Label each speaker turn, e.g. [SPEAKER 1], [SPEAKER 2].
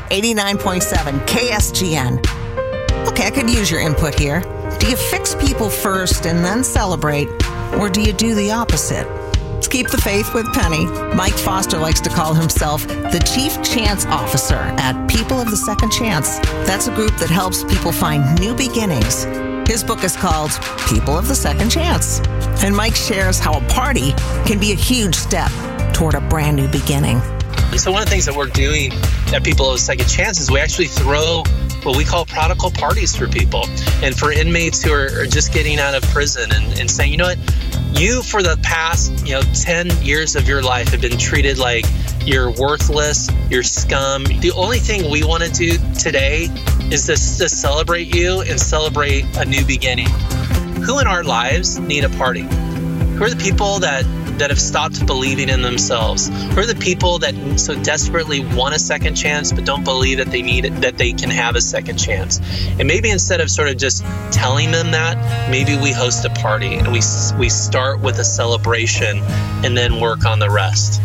[SPEAKER 1] 89.7 KSGN. Okay, I could use your input here. Do you fix people first and then celebrate, or do you do the opposite? Let's keep the faith with Penny. Mike Foster likes to call himself the Chief Chance Officer at People of the Second Chance. That's a group that helps people find new beginnings. His book is called People of the Second Chance. And Mike shares how a party can be a huge step toward a brand new beginning.
[SPEAKER 2] So one of the things that we're doing at People of the Second Chance is we actually throw what we call prodigal parties for people and for inmates who are just getting out of prison and saying, you know what, you for the past 10 years of your life have been treated like you're worthless, you're scum. The only thing we want to do today is to celebrate you and celebrate a new beginning. Who in our lives need a party? Who are the people that have stopped believing in themselves? Who are the people that so desperately want a second chance but don't believe that they need it, that they can have a second chance? And maybe instead of sort of just telling them that, maybe we host a party and we start with a celebration and then work on the rest.